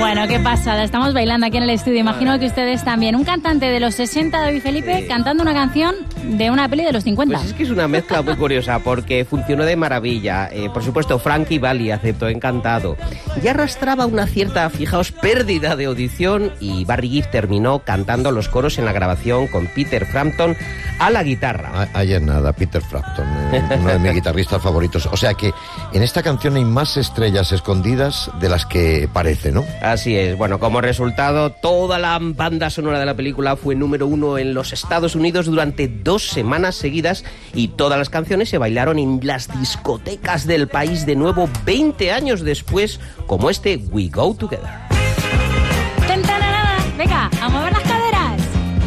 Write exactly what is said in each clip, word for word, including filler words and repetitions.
Bueno, qué pasada, estamos bailando aquí en el estudio, imagino que ustedes también. Un cantante de los sesenta, David Felipe, sí, cantando una canción de una peli de los cincuenta. Pues es que es una mezcla muy curiosa, porque funcionó de maravilla. Eh, por supuesto, Frankie Valli aceptó encantado. Ya arrastraba una cierta, fijaos, pérdida de audición, y Barry Gibb terminó cantando los coros en la grabación con Peter Frampton a la guitarra. Ayer nada, Peter Frampton, eh, uno de mis guitarristas favoritos. O sea que en esta canción hay más estrellas escondidas de las que parece, ¿no? Así es. Bueno, como resultado, toda la banda sonora de la película fue número uno en los Estados Unidos durante dos semanas seguidas, y todas las canciones se bailaron en las discotecas del país de nuevo veinte años después, como este We Go Together. Venga, a mover las caderas.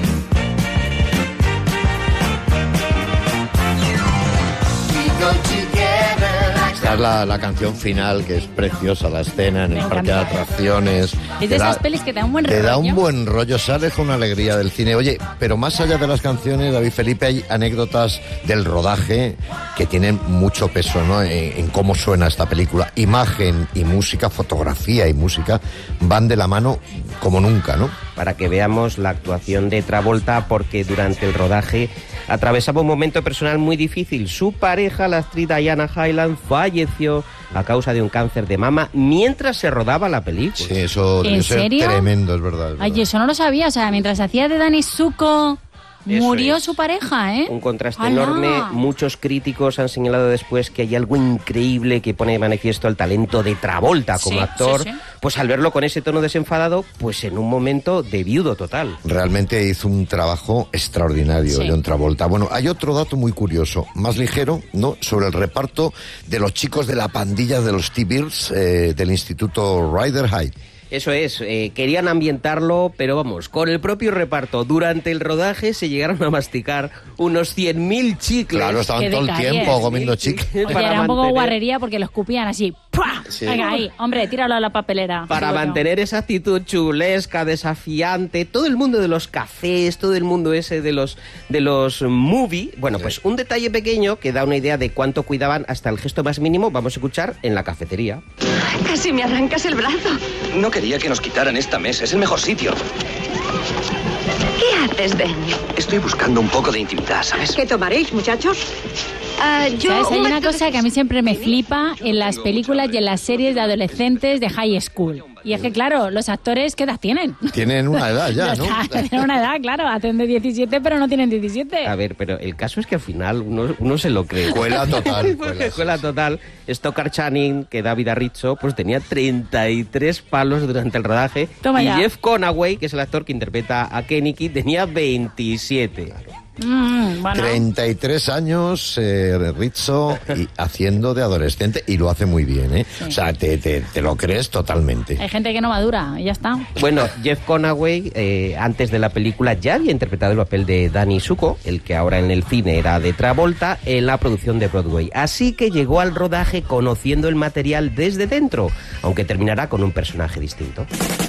We go together. Esta es la, la canción final, que es preciosa, la escena en el parque de atracciones. Es de esas da, pelis que te da un buen rollo. Te da un buen rollo, sales con una alegría del cine. Oye, pero más allá de las canciones, David Felipe, hay anécdotas del rodaje que tienen mucho peso, ¿no? En, en cómo suena esta película. Imagen y música, fotografía y música van de la mano como nunca, ¿no? Para que veamos la actuación de Travolta, porque durante el rodaje atravesaba un momento personal muy difícil. Su pareja, la actriz Diana Hyland, falleció a causa de un cáncer de mama mientras se rodaba la película. Sí, eso ¿En serio? Es tremendo, es verdad, es verdad. Ay, eso no lo sabía. O sea, mientras hacía de Danny Zuko, murió es. su pareja, ¿eh? Un contraste ¡Hala! enorme. Muchos críticos han señalado después que hay algo increíble que pone de manifiesto el talento de Travolta como sí, actor. Sí, sí. Pues al verlo con ese tono desenfadado, pues en un momento de viudo total. Realmente hizo un trabajo extraordinario, sí. John Travolta. Bueno, hay otro dato muy curioso, más ligero, ¿no? Sobre el reparto de los chicos de la pandilla de los T-Birds eh, del Instituto Ryder High. Eso es, eh, querían ambientarlo, pero vamos, con el propio reparto. Durante el rodaje se llegaron a masticar unos cien mil chicles. Claro, estaban todo el tiempo comiendo chicles. Oye, era un poco guarrería porque lo escupían así. Sí. Venga, ahí, hombre, tíralo a la papelera. Para mantener esa actitud chulesca, desafiante, todo el mundo de los cafés, todo el mundo ese de los de los movie. Bueno, sí. Pues un detalle pequeño que da una idea de cuánto cuidaban hasta el gesto más mínimo. Vamos a escuchar en la cafetería. Casi me arrancas el brazo. No quería que nos quitaran esta mesa, es el mejor sitio. ¿Qué haces, Ben? Estoy buscando un poco de intimidad, ¿sabes? ¿Qué tomaréis, muchachos? Uh, yo, ¿Sabes? Hay una cosa que a mí siempre me flipa en las películas y en las series de adolescentes de high school. Y es que, claro, los actores, ¿qué edad tienen? Tienen una edad ya, ¿no? Tienen una edad, claro, hacen de diecisiete, pero no tienen diecisiete. A ver, pero el caso es que al final uno, uno se lo cree. Cuela total. Cuela, cuela total. Stockard Channing, que da vida a Rizzo, pues tenía treinta y tres palos durante el rodaje. Toma y ya. Jeff Conaway, que es el actor que interpreta a Kenicky, tenía veintisiete. Mm, bueno. treinta y tres años, eh, Rizzo, y haciendo de adolescente, y lo hace muy bien, ¿eh? Sí. O sea, te, te, te lo crees totalmente. Hay gente que no madura, y ya está. Bueno, Jeff Conaway, eh, antes de la película, ya había interpretado el papel de Danny Zuko, el que ahora en el cine era de Travolta, en la producción de Broadway. Así que llegó al rodaje conociendo el material desde dentro, aunque terminará con un personaje distinto.